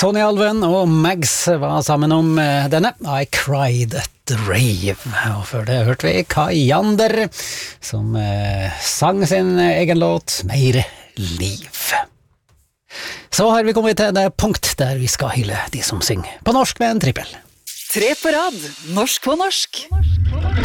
Sonny Alven og Mags var sammen om denne I Cried at the Rave, og før det hørte vi Kajander som sang sin egen låt Mer liv. Så har vi kommet til det punkt der vi skal hylle de som synger på norsk med en trippel. 3 på rad, norsk på norsk.